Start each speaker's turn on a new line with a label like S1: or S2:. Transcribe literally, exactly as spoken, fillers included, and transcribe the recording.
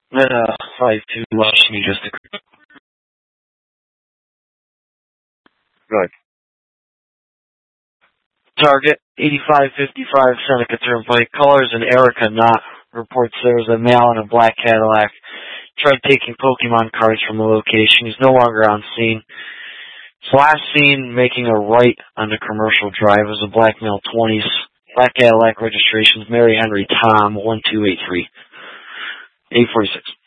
S1: Uh, five two, watch me just a... Good. Target, eighty-five fifty-five Seneca Turnpike. Colors and Erica Knott reports there was a male in a black Cadillac. Tried taking Pokemon cards from the location. He's no longer on scene. His last seen making a right onto Commercial Drive was a black male, twenties. Black Cadillac registrations, Mary Henry Tom, one two eight three. eight forty-six.